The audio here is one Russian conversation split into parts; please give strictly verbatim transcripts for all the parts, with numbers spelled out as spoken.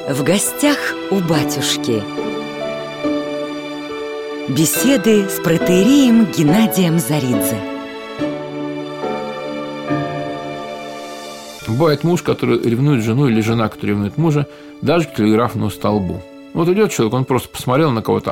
В гостях у батюшки. Беседы с протоиереем Геннадием Заридзе. Бывает муж, который ревнует жену, или жена, которая ревнует мужа, даже к телеграфному столбу. Вот идет человек, он просто посмотрел на кого-то.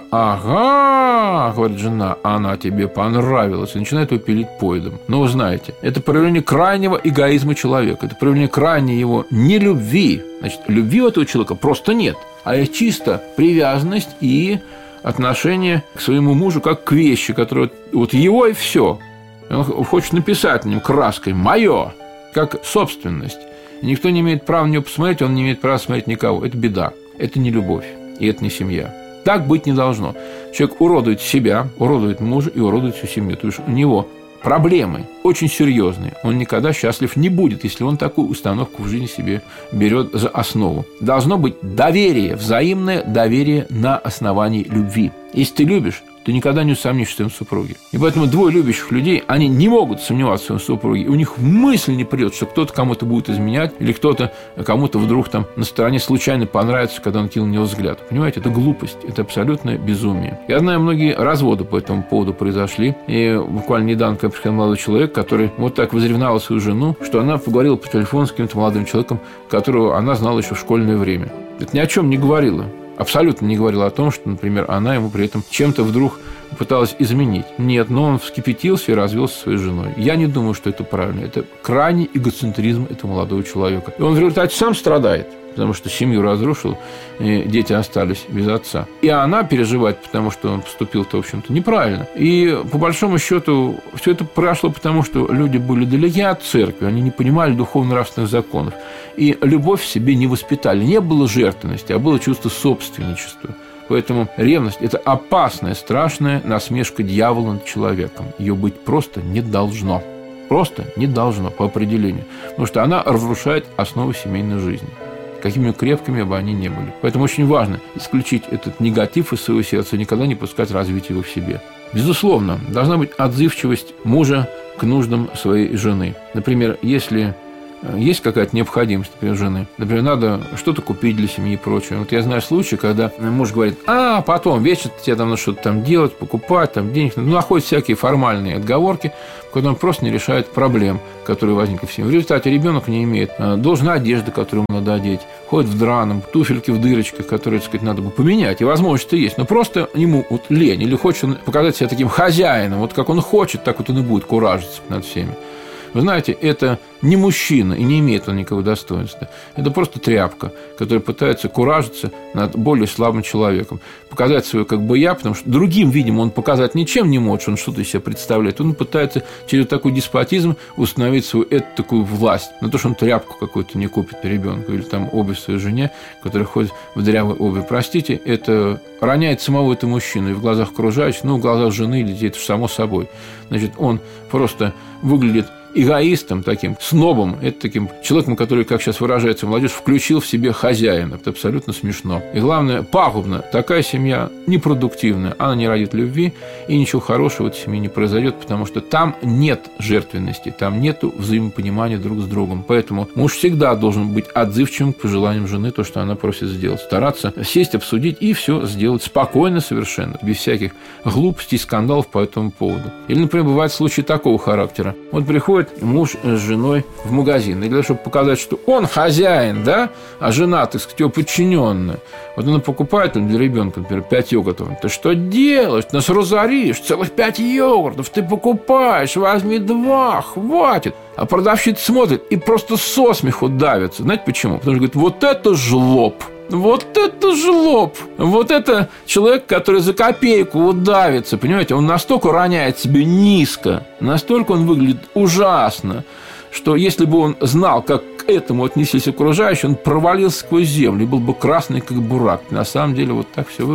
«Ага», — говорит жена, — «она тебе понравилась», и начинает его пилить поедом. Но вы знаете, это проявление крайнего эгоизма человека, это проявление крайней его нелюбви. Значит, любви у этого человека просто нет, а есть чисто привязанность и отношение к своему мужу как к вещи, которая вот его и все. Он хочет написать на нем краской «моё», как собственность. И никто не имеет права на него посмотреть, он не имеет права смотреть никого. Это беда, это не любовь. И это не семья. Так быть не должно. Человек уродует себя, уродует мужа и уродует всю семью. То есть у него проблемы очень серьезные. Он никогда счастлив не будет, если он такую установку в жизни себе берет за основу. Должно быть доверие, взаимное доверие на основании любви. Если ты любишь, ты никогда не усомнишься в своем супруге. И поэтому двое любящих людей, они не могут сомневаться в своем супруге. И у них мысль не придет, что кто-то кому-то будет изменять, или кто-то кому-то вдруг там на стороне случайно понравится, когда он кинул на него взгляд. Понимаете, это глупость, это абсолютное безумие. Я знаю, многие разводы по этому поводу произошли. И буквально недавно ко мне приходил молодой человек, который вот так возревновал свою жену, что она поговорила по телефону с каким-то молодым человеком, которого она знала еще в школьное время. Это ни о чем не говорило. Абсолютно не говорила о том, что, например, она ему при этом чем-то вдруг пыталась изменить. Нет, но он вскипятился и развелся со своей женой. Я не думаю, что это правильно. Это крайний эгоцентризм этого молодого человека. И он в результате сам страдает, потому что семью разрушил, и дети остались без отца. И она переживает, потому что он поступил-то, в общем-то, неправильно. И, по большому счету, все это прошло потому, что люди были далеки от церкви, они не понимали духовно-нравственных законов. И любовь в себе не воспитали. Не было жертвенности, а было чувство собственничества. Поэтому ревность – это опасная, страшная насмешка дьявола над человеком. Ее быть просто не должно. Просто не должно по определению. Потому что она разрушает основы семейной жизни, какими крепкими бы они ни были. Поэтому очень важно исключить этот негатив из своего сердца и никогда не пускать развить его в себе. Безусловно, должна быть отзывчивость мужа к нуждам своей жены. Например, если есть какая-то необходимость, например, жены, например, надо что-то купить для семьи и прочее. Вот я знаю случаи, когда муж говорит: а потом вечер тебе там надо что-то там делать, покупать, там денег, ну, находят всякие формальные отговорки, когда он просто не решает проблем, которые возникли в семье. В результате ребенок не имеет должной одежды, которую ему надо одеть, ходит в драном, туфельки в дырочках, которые, так сказать, надо бы поменять, и возможность-то есть, но просто ему вот лень, или хочет он показать себя таким хозяином, вот как он хочет, так вот он и будет куражиться над всеми. Вы знаете, это не мужчина, и не имеет он никакого достоинства. Это просто тряпка, которая пытается куражиться над более слабым человеком. Показать свое как бы я, потому что другим, видимо, он показать ничем не может, что он что-то из себя представляет. Он пытается через такой деспотизм установить свою эту такую власть на то, что он тряпку какую-то не купит ребенку или там обувь своей жене, которая ходит в дырявой обуви. Простите, это роняет самого этого мужчину и в глазах окружающих, ну, в глазах жены или детей, это же само собой. Значит, он просто выглядит эгоистом таким, снобом, это таким человеком, который, как сейчас выражается молодежь, включил в себе хозяина. Это абсолютно смешно. И главное, пагубно. Такая семья непродуктивная, она не родит любви, и ничего хорошего в этой семье не произойдет, потому что там нет жертвенности, там нет взаимопонимания друг с другом. Поэтому муж всегда должен быть отзывчивым к пожеланиям жены, то, что она просит сделать. Стараться сесть, обсудить и все сделать спокойно совершенно, без всяких глупостей, скандалов по этому поводу. Или, например, бывают случаи такого характера. Вот приходит муж с женой в магазин, и для того, чтобы показать, что он хозяин, да, а жена, так сказать, его подчиненная. Вот она покупает для ребенка, например, пять йогуртов. Ты что делаешь? Нас разоришь, целых пять йогуртов ты покупаешь, возьми два, хватит. А продавщица смотрит и просто со смеху давится. Знаете почему? Потому что говорит: вот это жлоб. Вот это жлоб! Вот это человек, который за копейку вот давится, понимаете? Он настолько роняет себе низко, настолько он выглядит ужасно, что если бы он знал, как к этому отнеслись окружающие, он провалился сквозь землю и был бы красный, как бурак. На самом деле вот так все выглядит.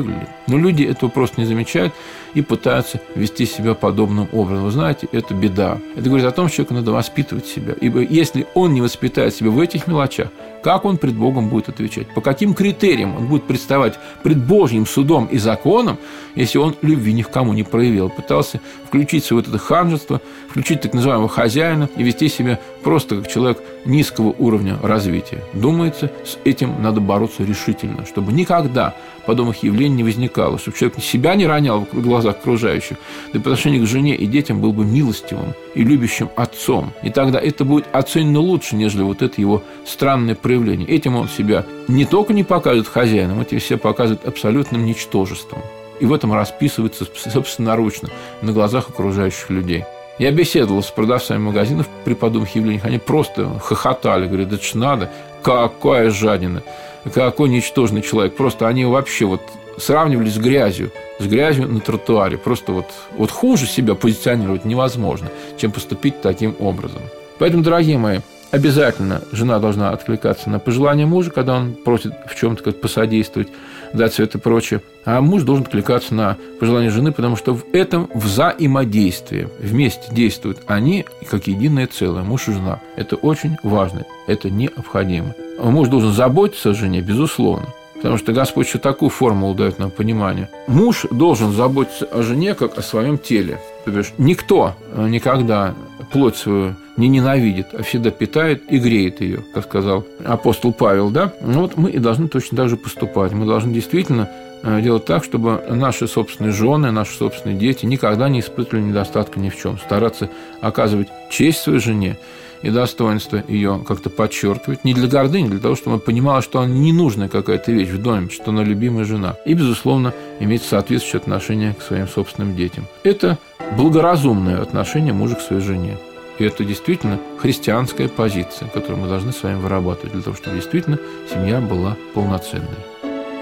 Но люди этого просто не замечают и пытаются вести себя подобным образом. Вы знаете, это беда. Это говорит о том, что человеку надо воспитывать себя. Ибо если он не воспитает себя в этих мелочах, как он пред Богом будет отвечать? По каким критериям он будет представать пред Божьим судом и законом, если он любви ни к кому не проявил? Пытался включить свое вот это ханжество, включить так называемого хозяина и вести себя просто как человек низкого уровня развития. Думается, с этим надо бороться решительно, чтобы никогда подобных явлений не возникало, чтобы человек себя не ронял в глазах окружающих, да и по отношению к жене и детям был бы милостивым и любящим отцом. И тогда это будет оценено лучше, нежели вот это его странное проявление. Этим он себя не только не показывает хозяином, этим себя показывает абсолютным ничтожеством. И в этом расписывается собственноручно на глазах окружающих людей. Я беседовал с продавцами магазинов при подобных явлениях. Они просто хохотали, говорят, это ж надо, какая жадина, какой ничтожный человек. Просто они вообще вот сравнивали с грязью, с грязью на тротуаре. Просто вот, вот хуже себя позиционировать невозможно, чем поступить таким образом. Поэтому, дорогие мои, обязательно жена должна откликаться на пожелания мужа, когда он просит в чем-то посодействовать, дать совет и прочее. А муж должен откликаться на пожелания жены, потому что в этом взаимодействие. Вместе действуют они как единое целое, муж и жена. Это очень важно, это необходимо. Муж должен заботиться о жене, безусловно. Потому что Господь еще такую формулу дает нам понимание. Муж должен заботиться о жене, как о своем теле. То есть никто никогда плоть свою не ненавидит, а всегда питает и греет ее, как сказал апостол Павел. Да? Ну вот мы и должны точно так же поступать. Мы должны действительно делать так, чтобы наши собственные жены, наши собственные дети никогда не испытывали недостатка ни в чем. Стараться оказывать честь своей жене и достоинство ее как-то подчеркивать. Не для гордыни, а для того, чтобы она понимала, что она ненужная какая-то вещь в доме, что она любимая жена. И, безусловно, иметь соответствующее отношение к своим собственным детям. Это благоразумное отношение мужа к своей жене. И это действительно христианская позиция, которую мы должны с вами вырабатывать для того, чтобы действительно семья была полноценной.